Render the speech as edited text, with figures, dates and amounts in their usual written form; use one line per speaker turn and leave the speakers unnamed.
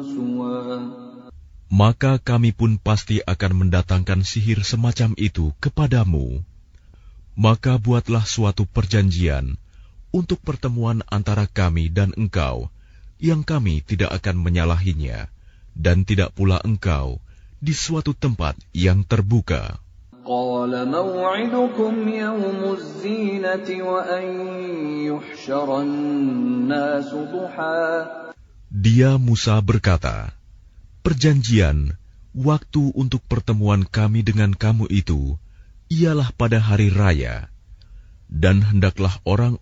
Maka kami pun pasti akan mendatangkan sihir semacam itu kepadamu. Maka buatlah suatu perjanjian untuk pertemuan antara kami dan engkau, yang kami tidak akan menyalahinya, dan tidak pula engkau di suatu tempat yang terbuka.
قال موعدكم يوم الزينة وأن يحشر الناس ضحى.
Dia Musa berkata, perjanjian, waktu untuk pertemuan kami dengan kamu itu, ialah pada hari raya, dan hendaklah orang